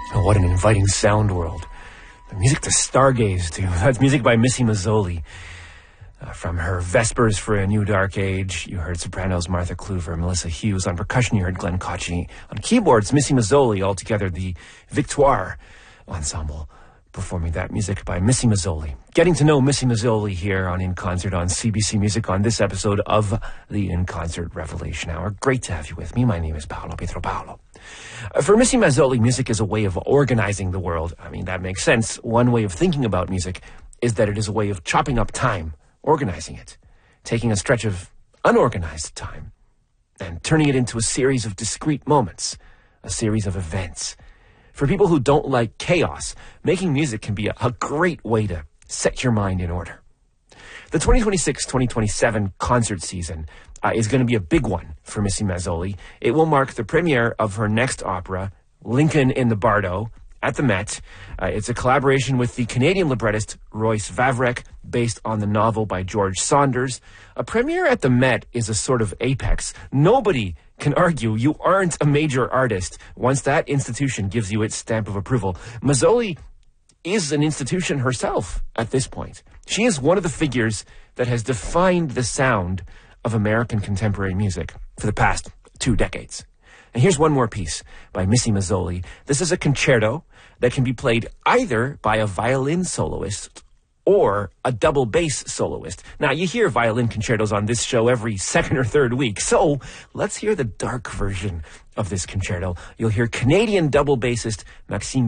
Oh, what an inviting sound world. The music to stargaze to. That's music by Missy Mazzoli. From her Vespers for a New Dark Age, you heard sopranos Martha Kluver, Melissa Hughes. On percussion, you heard Glenn Kochi. On keyboards, Missy Mazzoli. Altogether, the Victoire Ensemble performing that music by Missy Mazzoli. Getting to know Missy Mazzoli here on In Concert on CBC Music on this episode of the In Concert Revelation Hour. Great to have you with me. My name is Paolo Pietro Paolo. For Missy Mazzoli, music is a way of organizing the world. I mean, that makes sense. One way of thinking about music is that it is a way of chopping up time, organizing it, taking a stretch of unorganized time, and turning it into a series of discrete moments, a series of events. For people who don't like chaos, making music can be a great way to set your mind in order. The 2026-2027 concert season is going to be a big one for Missy Mazzoli. It will mark the premiere of her next opera, Lincoln in the Bardo, at the Met. It's a collaboration with the Canadian librettist Royce Vavrek, based on the novel by George Saunders. A premiere at the Met is a sort of apex. Nobody can argue you aren't a major artist once that institution gives you its stamp of approval. Mazzoli is an institution herself at this point. She is one of the figures that has defined the sound of American contemporary music for the past 2 decades. And here's one more piece by Missy Mazzoli. This is a concerto that can be played either by a violin soloist or a double bass soloist. Now, you hear violin concertos on this show every second or third week, so let's hear the dark version of this concerto. You'll hear Canadian double bassist Maxime